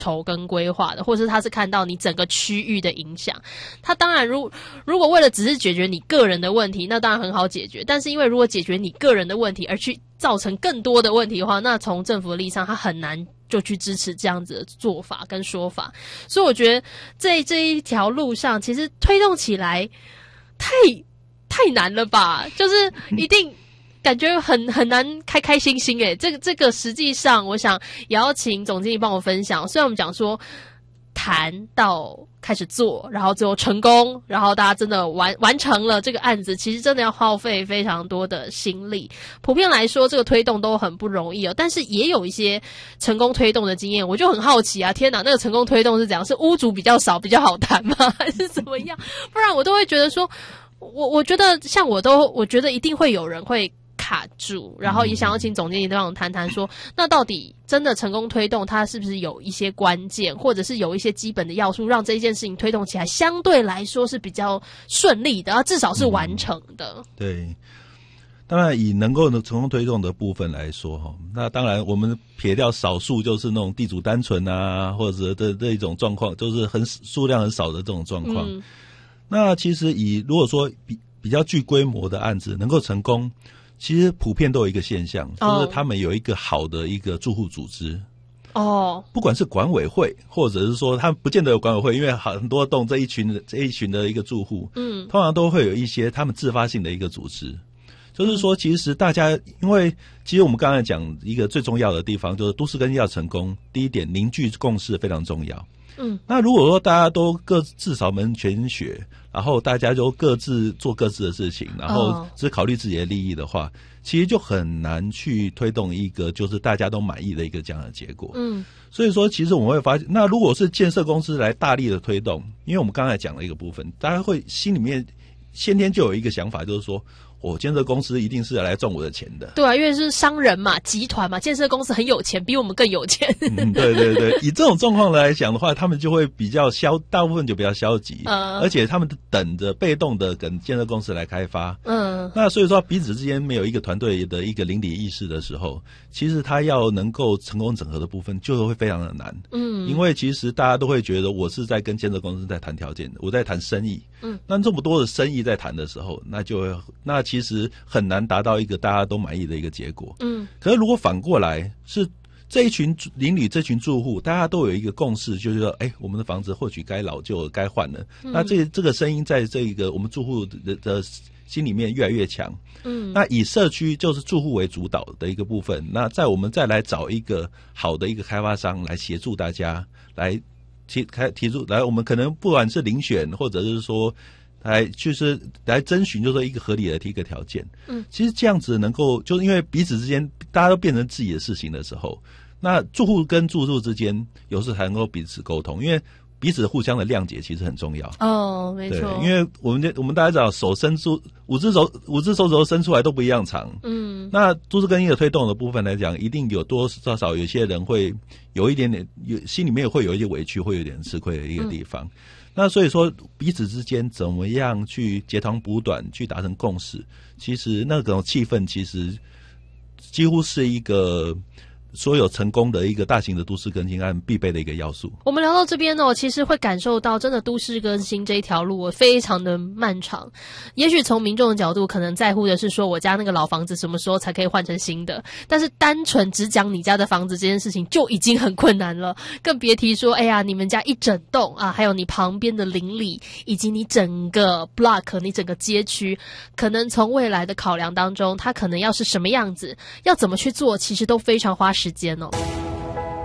筹跟规划的，或是他是看到你整个区域的影响。他当然如果为了只是解决你个人的问题，那当然很好解决，但是因为如果解决你个人的问题而去造成更多的问题的话，那从政府的立场他很难就去支持这样子的做法跟说法。所以我觉得这一条路上其实推动起来太难了吧，就是一定感觉很难开心心诶。这个实际上我想也要请总经理帮我分享。虽然我们讲说谈到开始做，然后最后成功，然后大家真的完成了这个案子，其实真的要耗费非常多的心力。普遍来说这个推动都很不容易哦，但是也有一些成功推动的经验。我就很好奇啊，天哪，那个成功推动是怎样？是屋主比较少比较好谈吗？还是怎么样？不然我都会觉得说我觉得像我觉得一定会有人会卡住，然后也想要请总经理让我谈谈说，那到底真的成功推动它是不是有一些关键，或者是有一些基本的要素，让这件事情推动起来相对来说是比较顺利的，至少是完成的。 对，当然以能够成功推动的部分来说，那当然我们撇掉少数就是那种地主单纯啊，或者这一种状况，就是数量很少的这种状况。那其实如果说比较具规模的案子能够成功，其实普遍都有一个现象，就是他们有一个好的一个住户组织。不管是管委会，或者是说他们不见得有管委会，因为很多栋这一群的一个住户，通常都会有一些他们自发性的一个组织。就是说其实大家，因为其实我们刚才讲一个最重要的地方，就是都市更新要成功，第一点凝聚共识非常重要。那如果说大家都各自扫门全学，然后大家就各自做各自的事情，然后只考虑自己的利益的话，其实就很难去推动一个就是大家都满意的一个这样的结果。所以说其实我们会发现，那如果是建设公司来大力的推动，因为我们刚才讲了一个部分，大家会心里面先天就有一个想法，就是说建设公司一定是来赚我的钱的。 对啊，因为是商人嘛，集团嘛，建设公司很有钱，比我们更有钱。 对对对，以这种状况来讲的话，他们就会比较大部分就比较消极，而且他们等着被动的跟建设公司来开发。那所以说彼此之间没有一个团队的一个邻里意识的时候，其实他要能够成功整合的部分就会非常的难。因为其实大家都会觉得我是在跟建设公司在谈条件，我在谈生意。那这么多的生意在谈的时候，那其实很难达到一个大家都满意的一个结果。可是如果反过来是这一群邻里这群住户大家都有一个共识，就是说我们的房子或许该老旧该换了。那这个声音在这个我们住户的心里面越来越强。那以社区就是住户为主导的一个部分，那我们再来找一个好的一个开发商来协助大家来提出来，我们可能不管是遴选或者是说就是来征询，就是说一个合理的一个条件。其实这样子能够，就是因为彼此之间大家都变成自己的事情的时候，那住户跟住户之间有时才能够彼此沟通，因为彼此互相的谅解其实很重要。 没错。 因为我们大家知道，手伸出五只手指头伸出来都不一样长。那都市更新的推动的部分来讲，一定有多少有些人会有一点点心里面会有一些委屈，会有点吃亏的一个地方。那所以说彼此之间怎么样去截长补短，去达成共识，其实那种气氛其实几乎是一个所有成功的一个大型的都市更新案必备的一个要素。 我们聊到这边其实会感受到真的都市更新这一条路非常的漫长。也许从民众的角度可能在乎的是说我家那个老房子什么时候才可以换成新的，但是单纯只讲你家的房子这件事情就已经很困难了，更别提说你们家一整栋还有你旁边的邻里以及你整个 block 你整个街区，可能从未来的考量当中它可能要是什么样子，要怎么去做，其实都非常花时间